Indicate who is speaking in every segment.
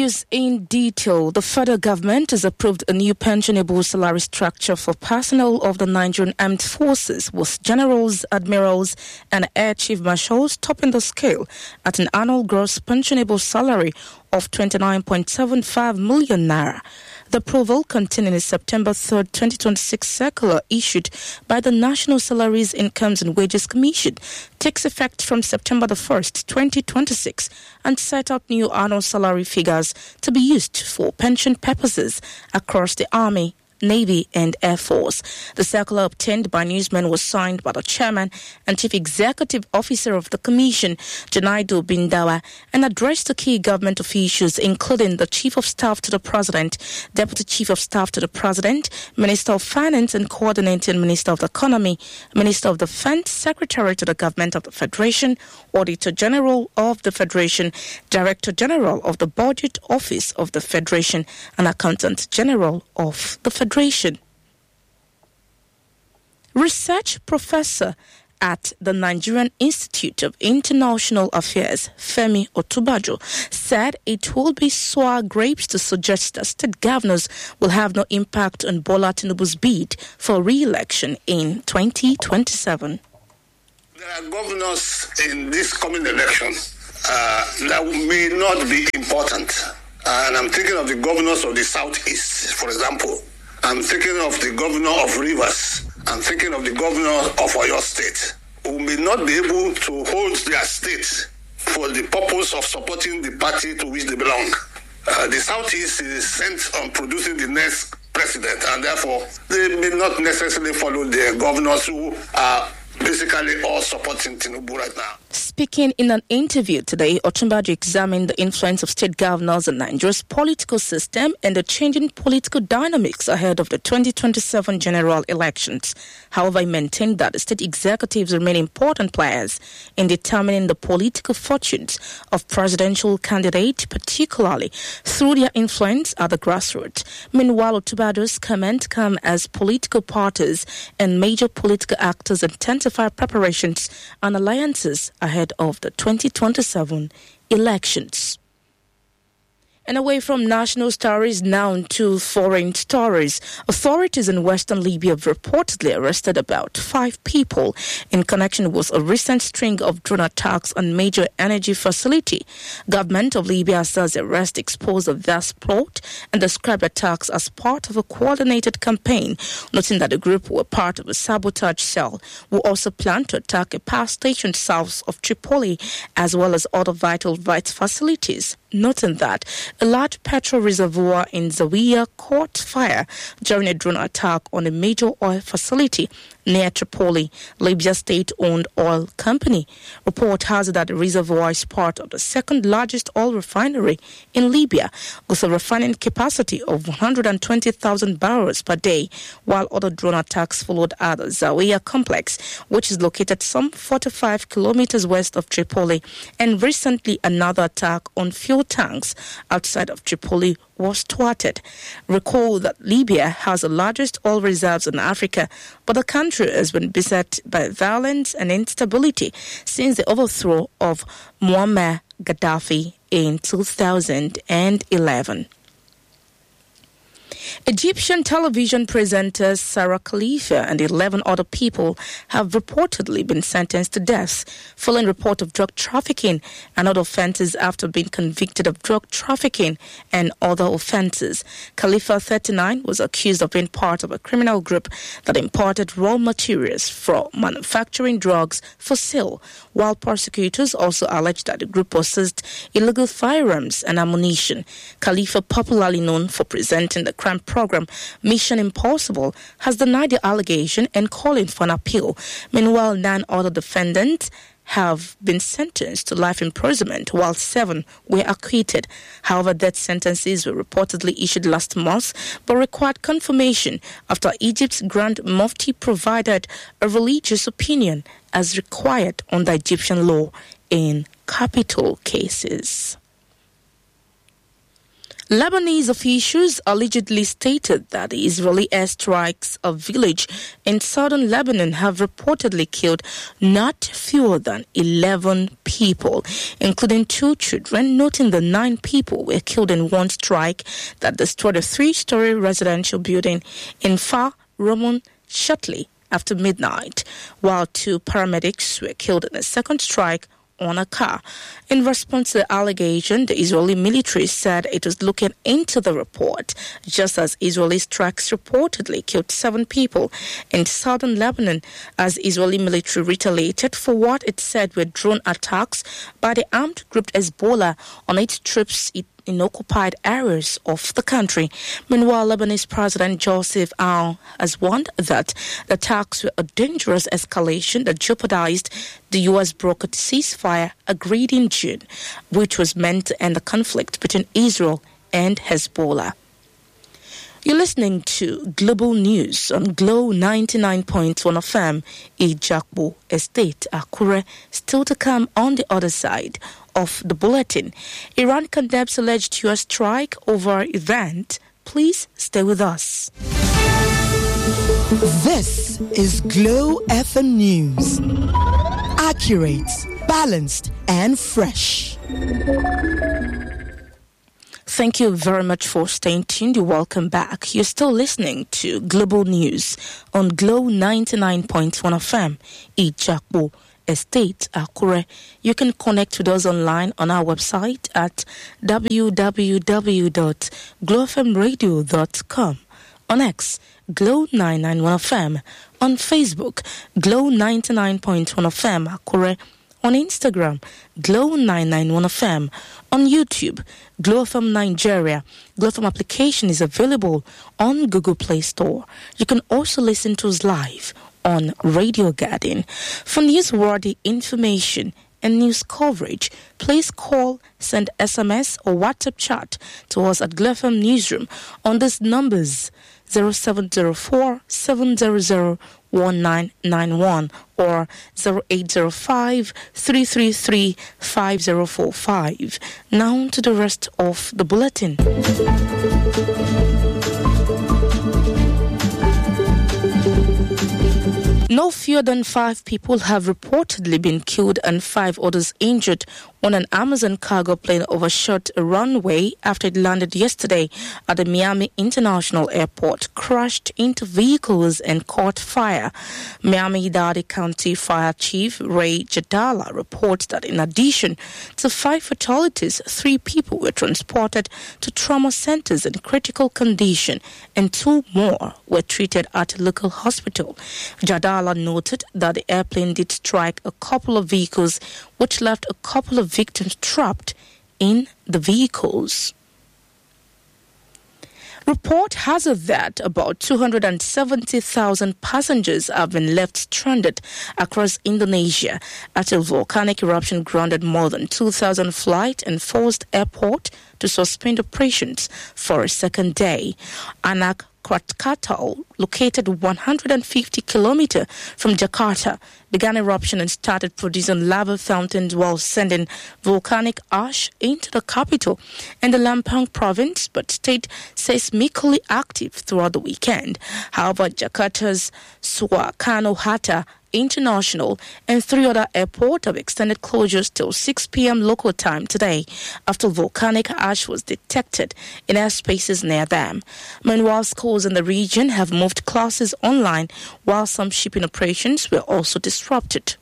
Speaker 1: news in detail. The federal government has approved a new pensionable salary structure for personnel of the Nigerian Armed Forces, with generals, admirals, and air chief marshals topping the scale at an annual gross pensionable salary of 29.75 million naira. The approval, contained in a September 3rd, 2026 circular issued by the National Salaries, Incomes and Wages Commission, takes effect from September the 1st, 2026, and set out new annual salary figures to be used for pension purposes across the Army, Navy and Air Force. The circular obtained by newsmen was signed by the chairman and chief executive officer of the commission, Junaidu Bindawa, and addressed to key government officials, including the chief of staff to the president, deputy chief of staff to the president, minister of finance and coordinating minister of the economy, minister of defense, secretary to the government of the federation, auditor general of the federation, director general of the budget office of the federation, and accountant general of the federation. Research professor at the Nigerian Institute of International Affairs, Femi Otubajo, said it will be sour grapes to suggest that state governors will have no impact on Bola Tinubu's bid for re-election in 2027.
Speaker 2: There are governors in this coming election that may not be important. And I'm thinking of the governors of the Southeast, for example. I'm thinking of the governor of Rivers. I'm thinking of the governor of Oyo State, who may not be able to hold their state for the purpose of supporting the party to which they belong. The Southeast is sent on producing the next president, and therefore they may not necessarily follow their governors who are basically all supporting Tinubu right now.
Speaker 1: Speaking in an interview today, Otunbajo examined the influence of state governors in Nigeria's political system and the changing political dynamics ahead of the 2027 general elections. However, he maintained that the state executives remain important players in determining the political fortunes of presidential candidates, particularly through their influence at the grassroots. Meanwhile, Otunbajo's comment come as political parties and major political actors intensify preparations and alliances ahead of the 2027 elections. And away from national stories, now to foreign stories. Authorities in western Libya have reportedly arrested about 5 people in connection with a recent string of drone attacks on major energy facility. Government of Libya says the arrest exposed a vast plot and described attacks as part of a coordinated campaign, noting that the group were part of a sabotage cell who also planned to attack a power station south of Tripoli as well as other vital rights facilities. Noting that a large petrol reservoir in Zawiya caught fire during a drone attack on a major oil facility near Tripoli, Libya's state-owned oil company. Report has it that the reservoir is part of the second largest oil refinery in Libya, with a refining capacity of 120,000 barrels per day, while other drone attacks followed at the Zawiya complex, which is located some 45 kilometers west of Tripoli, and recently another attack on fuel tanks outside of Tripoli was thwarted. Recall that Libya has the largest oil reserves in Africa, but the country has been beset by violence and instability since the overthrow of Muammar Gaddafi in 2011. Egyptian television presenter Sarah Khalifa and 11 other people have reportedly been sentenced to death following report of drug trafficking and other offences after being convicted of drug trafficking and other offences. Khalifa, 39, was accused of being part of a criminal group that imported raw materials for manufacturing drugs for sale, while prosecutors also alleged that the group possessed illegal firearms and ammunition. Khalifa, popularly known for presenting the crime program Mission Impossible, has denied the allegation and calling for an appeal. Meanwhile, 9 other defendants have been sentenced to life imprisonment, while 7 were acquitted. However, death sentences were reportedly issued last month, but required confirmation after Egypt's Grand Mufti provided a religious opinion as required under Egyptian law in capital cases. Lebanese officials allegedly stated that the Israeli airstrikes of village in southern Lebanon have reportedly killed not fewer than 11 people, including 2 children, noting the 9 people were killed in one strike that destroyed a 3-story residential building in Far Roman shortly after midnight, while 2 paramedics were killed in a second strike on a car. In response to the allegation, the Israeli military said it was looking into the report, just as Israeli strikes reportedly killed 7 people in southern Lebanon, as Israeli military retaliated for what it said were drone attacks by the armed group Hezbollah on its troops in occupied areas of the country. Meanwhile, Lebanese President Joseph Aoun has warned that the attacks were a dangerous escalation that jeopardized the U.S. brokered ceasefire agreed in June, which was meant to end the conflict between Israel and Hezbollah. You're listening to Global News on Glow 99.1 FM, Ijakbo Estate, Akure. Still to come on the other side of the bulletin. Iran condemns alleged U.S. strike over event. Please stay with us.
Speaker 3: This is Glow FM News. Accurate, balanced, and fresh.
Speaker 1: Thank you very much for staying tuned. Welcome back. You're still listening to Global News on Glow 99.1 FM, Ijakbo Estate, Akure. You can connect with us online on our website at www.glowfmradio.com. On X, Glow 991 FM. On Facebook, Glow 99.1 FM, Akure. On Instagram, Glow 991 FM. On YouTube, Glow FM Nigeria. Glow FM application is available on Google Play Store. You can also listen to us live on Radio Garden. For newsworthy information and news coverage, please call, send SMS or WhatsApp chat to us at Glow FM Newsroom on these numbers: 0704 700 1991 or 0805 333 5045. Now to the rest of the bulletin. No fewer than 5 people have reportedly been killed and 5 others injured when an Amazon cargo plane overshot a runway after it landed yesterday at the Miami International Airport, crashed into vehicles and caught fire. Miami-Dade County Fire Chief Ray Jadala reports that in addition to 5 fatalities, 3 people were transported to trauma centers in critical condition and 2 more were treated at a local hospital. Jadala noted that the airplane did strike a couple of vehicles, which left a couple of victims trapped in the vehicles. Report has it that about 270,000 passengers have been left stranded across Indonesia after a volcanic eruption grounded more than 2,000 flights and forced airport to suspend operations for a second day. Anak Krakatau, located 150 kilometers from Jakarta, began eruption and started producing lava fountains while sending volcanic ash into the capital and the Lampang province, but stayed seismically active throughout the weekend. However, Jakarta's Soekarno-Hatta International and 3 other airports have extended closures till 6 p.m. local time today after volcanic ash was detected in airspaces near them. Meanwhile, schools in the region have moved classes online, while some shipping operations were also disrupted.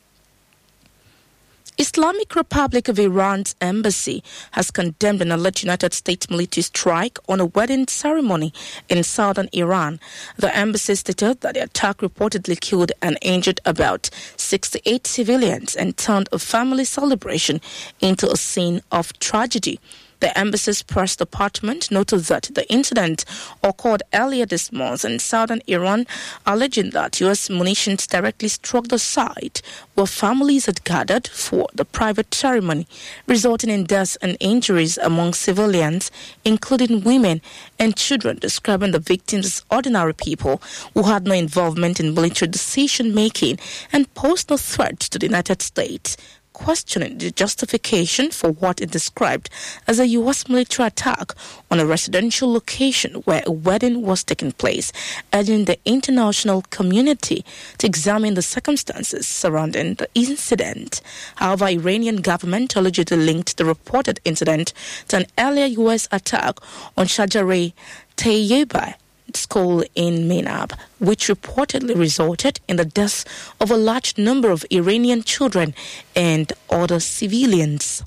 Speaker 1: Islamic Republic of Iran's embassy has condemned an alleged United States military strike on a wedding ceremony in southern Iran. The embassy stated that the attack reportedly killed and injured about 68 civilians and turned a family celebration into a scene of tragedy. The embassy's press department noted that the incident occurred earlier this month in southern Iran, alleging that U.S. munitions directly struck the site where families had gathered for the private ceremony, resulting in deaths and injuries among civilians, including women and children, describing the victims as ordinary people who had no involvement in military decision-making and posed no threat to the United States. questioning the justification for what it described as a U.S. military attack on a residential location where a wedding was taking place, urging the international community to examine the circumstances surrounding the incident. However, Iranian government allegedly linked the reported incident to an earlier U.S. attack on Shajareh Tayyeba school in Minab, which reportedly resulted in the deaths of a large number of Iranian children and other civilians.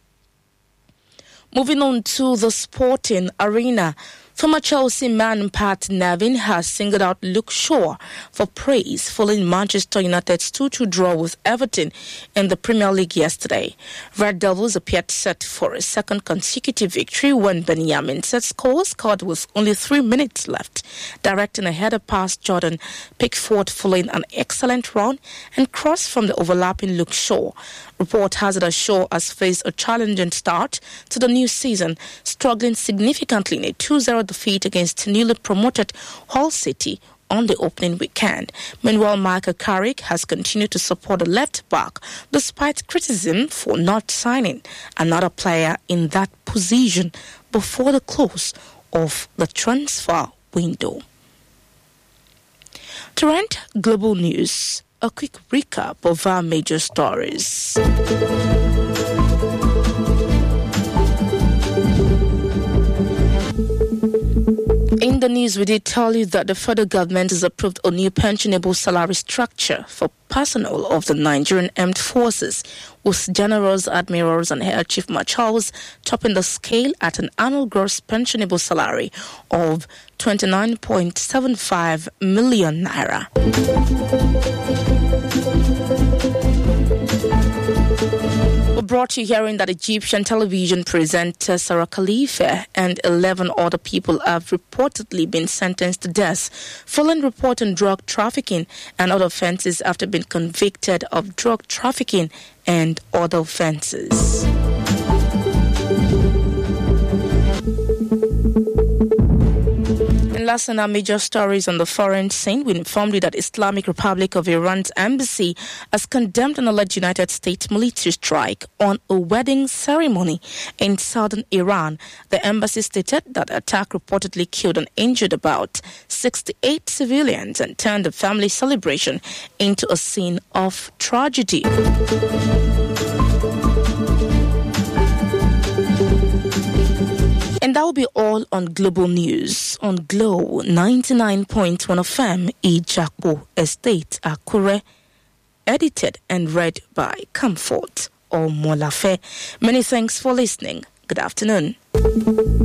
Speaker 1: Moving on to the sporting arena, former Chelsea man Pat Nevin has singled out Luke Shaw for praise following Manchester United's 2-2 draw with Everton in the Premier League yesterday. Red Devils appeared set for a second consecutive victory when Benjamin Sesko scored with only 3 minutes left, directing a header past Jordan Pickford following an excellent run and cross from the overlapping Luke Shaw. Report has it that Shaw has faced a challenging start to the new season, struggling significantly in a 2-0 defeat against newly promoted Hull City on the opening weekend. Meanwhile, Michael Carrick has continued to support the left back despite criticism for not signing another player in that position before the close of the transfer window. To end global news, a quick recap of our major stories. In the news, we did tell you that the federal government has approved a new pensionable salary structure for personnel of the Nigerian Armed Forces, with generals, admirals, and air chief marshals topping the scale at an annual gross pensionable salary of 29.75 million naira. We brought you hearing that Egyptian television presenter Sarah Khalifa and 11 other people have reportedly been sentenced to death following report on drug trafficking and other offences after being convicted of drug trafficking and other offences. Last on our major stories on the foreign scene, we informed you that Islamic Republic of Iran's embassy has condemned an alleged United States military strike on a wedding ceremony in southern Iran. The embassy stated that the attack reportedly killed and injured about 68 civilians and turned the family celebration into a scene of tragedy. And that will be all on Global News on Glow 99.1 FM Ijapo Estate, Akure. Edited and read by Comfort Omolafe. Many thanks for listening. Good afternoon.